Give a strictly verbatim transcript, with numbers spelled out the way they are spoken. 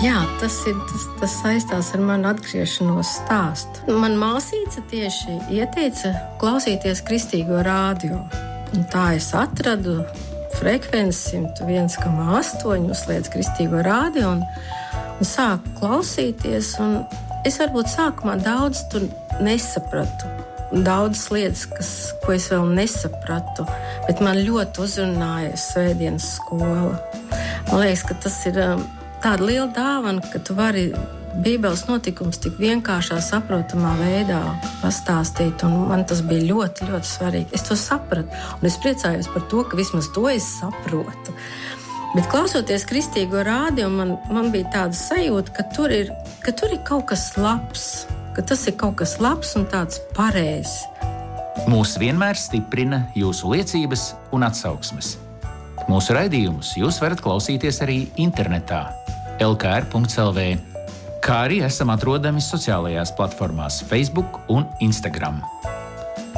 Jā, tas, ir, tas, tas saistās ar manu atgriešanos stāstu. Man māsīca tieši ieteica klausīties kristīgo rādio. Un tā es atradu frekvenci simt viens komats astoņi, uzliec kristīgo rādio un, un sāku klausīties. Un es varbūt sākumā daudz tur nesapratu. Daudzas lietas, kas, ko es vēl nesapratu, bet man ļoti uzrunāja svētdienas skola. Man liekas, ka tas ir tāda liela dāvana, ka tu vari Bībeles notikums tik vienkāršā, saprotamā veidā pastāstīt, un man tas bija ļoti, ļoti svarīgi. Es to sapratu, un es priecājos par to, ka vismaz to es saprotu. Bet klausoties kristīgo rādio, man, man bija tāda sajūta, ka tur ir, ka tur ir kaut kas labs, ka tas ir kaut kas labs un tāds pareizs. Mūs vienmēr stiprina jūsu liecības un atsauksmes. Mūsu raidījumus jūs varat klausīties arī internetā el ka er punkts el vē, kā arī esam atrodami sociālajās platformās Facebook un Instagram.